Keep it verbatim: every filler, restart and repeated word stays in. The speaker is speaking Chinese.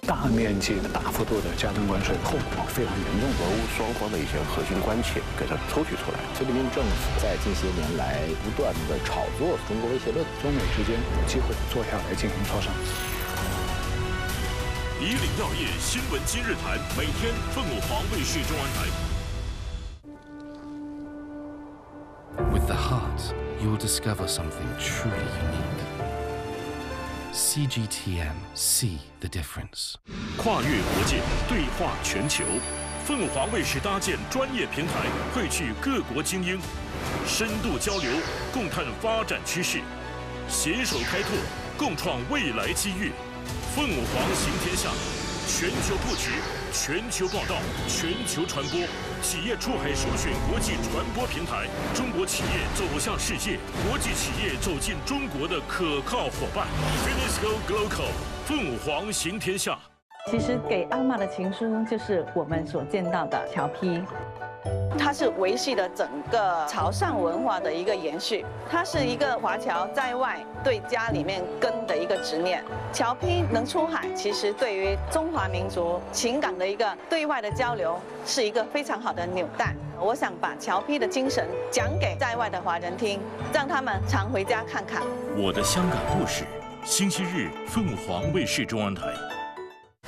大面积、大幅度的加征关税，后果非常严重。 俄乌双方的一些核心关切给它抽取出来。 菲律宾政府在近些年来不断的炒作中国威胁论， 中美之间有机会坐下来进行磋商。 以岭药业新闻今日谈，每天凤舞凰卫视中文台。 With the heart, you'll discover something truly unique. C G T M, see the difference. 跨越国界，对话全球，凤凰卫视搭建专业平台，汇聚各国精英，深度交流，共探发展趋势，携手开拓，共创未来机遇。凤凰行天下，全球布局，全球报道，全球传播，企业出海首选国际传播平台，中国企业走向世界，国际企业走进中国的可靠伙伴。Finisco Global， 凤凰行天下。 其实给阿嬷的情书就是我们所见到的侨批。它是维系了整个潮汕文化的一个延续，它是一个华侨在外对家里面根的一个执念。侨批能出海，其实对于中华民族情感的一个对外的交流，是一个非常好的纽带。我想把侨批的精神讲给在外的华人听，让他们常回家看看。 我的香港故事，星期日凤凰卫视中文台。